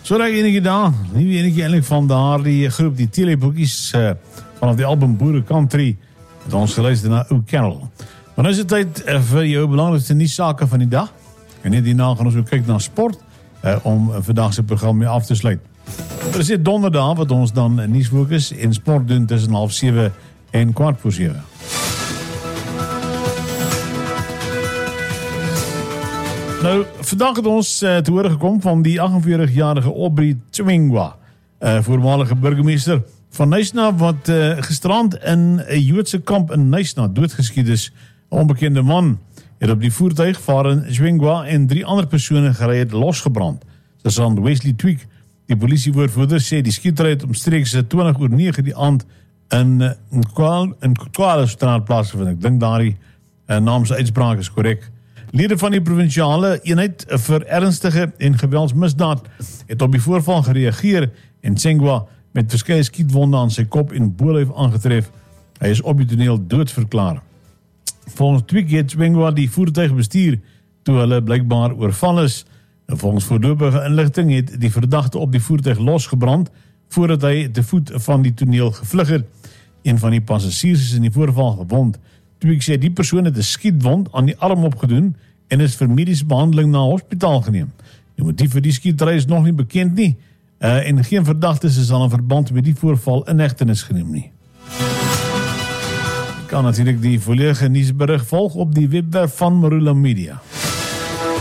So dat enige daar, nie enige eindelijk van daar die groep, die Teleboekies vanaf die album Boere Country, met ons geluister na O Carol. Maar nou is het tijd vir jou belangrijkste nuussake van die dag. En net hierna gaan ons ook kyk na sport, om vandag se program mee af te sluit. Er is dit donderdag wat ons dan nuusfokus en sport doen tussen 6:30 en 6:15. Nou, vandag het ons te horen gekom van die 48-jarige Aubrey Chwingwa, voormalige burgemeester van Knysna, wat gisterand in 'n Joodse kamp in Knysna doodgeskiet is. 'n Onbekende man het op die voertuig waarin Chwingwa en 3 ander persone gery het losgebrand. Sergeant Wesley Tweek, die polisiewoordvoerder, sê die skietery het omstreeks 20:09 die aand in Kwale straat plaasgevind. Ek dink daardie naam se uitspraak is korrek. Lede van die provinsiale eenheid vir ernstige en geweldsmisdaad het op die voorval gereageer en Chwingwa met verskeie skietwonde aan sy kop en bolyf aangetref. Hy is op die toneel doodverklaar. Volgens Tweek het Chwingwa die voertuig bestuur toe hulle blykbaar oorval is. En volgens voorlopige inligting het die verdagte op die voertuig losgebrand voordat hy te voet van die toneel gevlug het. Een van die passasiers is in die voorval gewond. Tweek sê die persoon het 'n skietwond aan die arm opgedoen en is vir mediese behandeling na hospitaal geneem. Die motief vir die skietery is nog nie bekend nie en geen verdagtes is al in verband met die voorval in hegtenis geneem nie. Kan natuurlik die volledige nuusberig volg op die webwerf van Marula Media.